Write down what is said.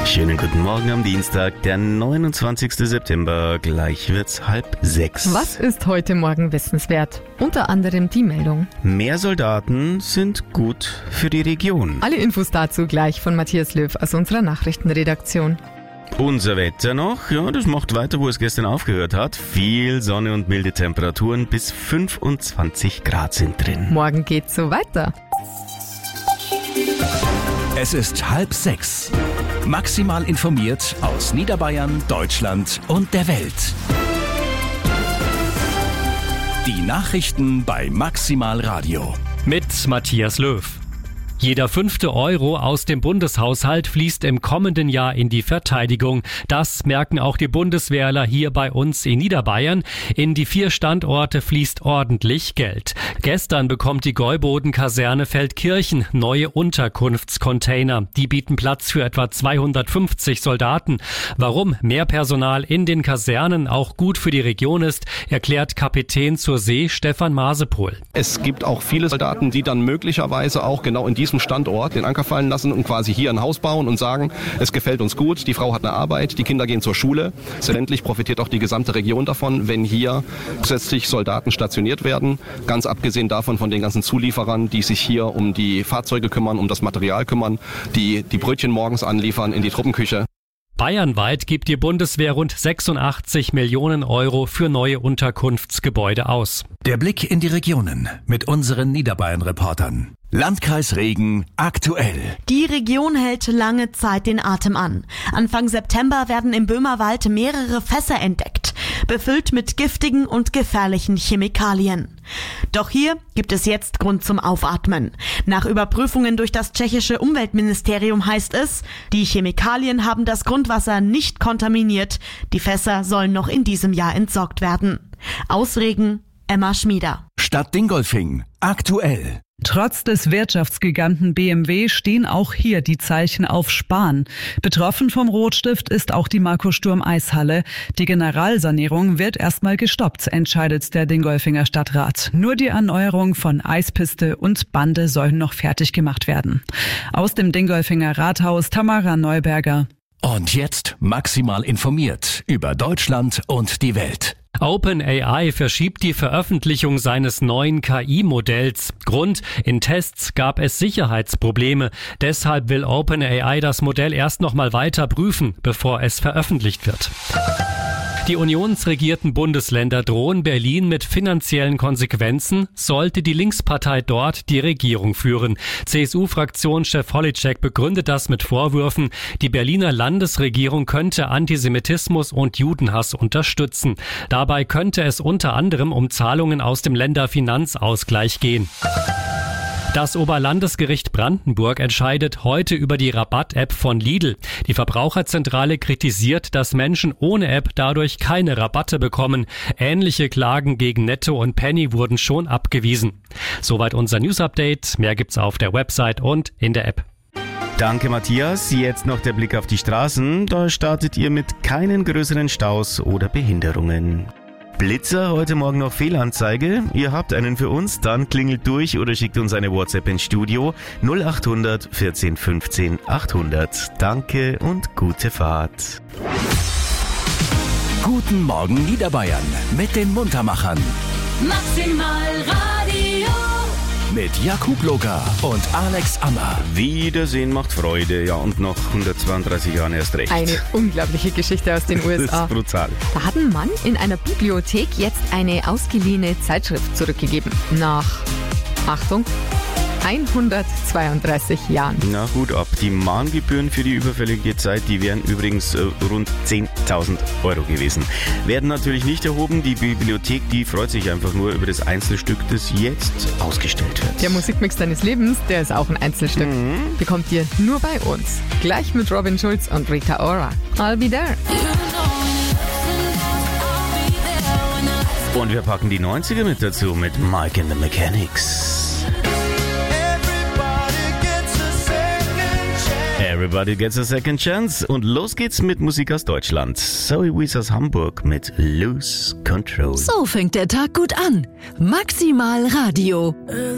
Schönen guten Morgen am Dienstag, der 29. September. Gleich wird's 5:30. Was ist heute Morgen wissenswert? Unter anderem die Meldung. Mehr Soldaten sind gut für die Region. Alle Infos dazu gleich von Matthias Löw aus unserer Nachrichtenredaktion. Unser Wetter noch, ja, das macht weiter, wo es gestern aufgehört hat. Viel Sonne und milde Temperaturen, bis 25 Grad sind drin. Morgen geht's so weiter. Es ist 5:30. Maximal informiert aus Niederbayern, Deutschland und der Welt. Die Nachrichten bei Maximal Radio. Mit Matthias Löw. Jeder 5. Euro aus dem Bundeshaushalt fließt im kommenden Jahr in die Verteidigung. Das merken auch die Bundeswehrler hier bei uns in Niederbayern. In die 4 Standorte fließt ordentlich Geld. Gestern bekommt die Gäuboden-Kaserne Feldkirchen neue Unterkunftscontainer. Die bieten Platz für etwa 250 Soldaten. Warum mehr Personal in den Kasernen auch gut für die Region ist, erklärt Kapitän zur See Stefan Masepohl. Es gibt auch viele Soldaten, die dann möglicherweise auch genau in diesem Standort den Anker fallen lassen und quasi hier ein Haus bauen und sagen, es gefällt uns gut, die Frau hat eine Arbeit, die Kinder gehen zur Schule. Letztendlich profitiert auch die gesamte Region davon, wenn hier zusätzlich Soldaten stationiert werden. Ganz abgesehen davon von den ganzen Zulieferern, die sich hier um die Fahrzeuge kümmern, um das Material kümmern, die Brötchen morgens anliefern in die Truppenküche. Bayernweit gibt die Bundeswehr rund 86 Millionen Euro für neue Unterkunftsgebäude aus. Der Blick in die Regionen mit unseren Niederbayern-Reportern. Landkreis Regen aktuell. Die Region hält lange Zeit den Atem an. Anfang September werden im Böhmerwald mehrere Fässer entdeckt, befüllt mit giftigen und gefährlichen Chemikalien. Doch hier gibt es jetzt Grund zum Aufatmen. Nach Überprüfungen durch das tschechische Umweltministerium heißt es, die Chemikalien haben das Grundwasser nicht kontaminiert. Die Fässer sollen noch in diesem Jahr entsorgt werden. Aus Regen, Emma Schmieder. Stadt Dingolfing aktuell. Trotz des Wirtschaftsgiganten BMW stehen auch hier die Zeichen auf Sparen. Betroffen vom Rotstift ist auch die Marco-Sturm-Eishalle. Die Generalsanierung wird erstmal gestoppt, entscheidet der Dingolfinger Stadtrat. Nur die Erneuerung von Eispiste und Bande sollen noch fertig gemacht werden. Aus dem Dingolfinger Rathaus Tamara Neuberger. Und jetzt maximal informiert über Deutschland und die Welt. OpenAI verschiebt die Veröffentlichung seines neuen KI-Modells. Grund: in Tests gab es Sicherheitsprobleme. Deshalb will OpenAI das Modell erst noch mal weiter prüfen, bevor es veröffentlicht wird. Die unionsregierten Bundesländer drohen Berlin mit finanziellen Konsequenzen, sollte die Linkspartei dort die Regierung führen. CSU-Fraktionschef Holitschek begründet das mit Vorwürfen, die Berliner Landesregierung könnte Antisemitismus und Judenhass unterstützen. Dabei könnte es unter anderem um Zahlungen aus dem Länderfinanzausgleich gehen. Das Oberlandesgericht Brandenburg entscheidet heute über die Rabatt-App von Lidl. Die Verbraucherzentrale kritisiert, dass Menschen ohne App dadurch keine Rabatte bekommen. Ähnliche Klagen gegen Netto und Penny wurden schon abgewiesen. Soweit unser News-Update. Mehr gibt's auf der Website und in der App. Danke, Matthias. Jetzt noch der Blick auf die Straßen. Da startet ihr mit keinen größeren Staus oder Behinderungen. Blitzer, heute Morgen noch Fehlanzeige. Ihr habt einen für uns, dann klingelt durch oder schickt uns eine WhatsApp ins Studio 0800 14 15 800. Danke und gute Fahrt. Guten Morgen Niederbayern mit den Muntermachern. Maximal Radio. Mit Jakub Locker und Alex Ammer. Wiedersehen macht Freude, ja, und nach 132 Jahren erst recht. Eine unglaubliche Geschichte aus den USA. Das ist brutal. Da hat ein Mann in einer Bibliothek jetzt eine ausgeliehene Zeitschrift zurückgegeben. Nach, Achtung, 132 Jahren. Na gut ab. Die Mahngebühren für die überfällige Zeit, die wären übrigens rund 10.000 Euro gewesen. Werden natürlich nicht erhoben. Die Bibliothek, die freut sich einfach nur über das Einzelstück, das jetzt ausgestellt wird. Der Musikmix deines Lebens, der ist auch ein Einzelstück. Bekommt ihr nur bei uns. Gleich mit Robin Schulz und Rita Ora. I'll be there. Und wir packen die 90er mit dazu mit Mike and the Mechanics. Everybody gets a second chance. Und los geht's mit Musik aus Deutschland. Zoe Wies aus Hamburg mit Lose Control. So fängt der Tag gut an. Maximal Radio.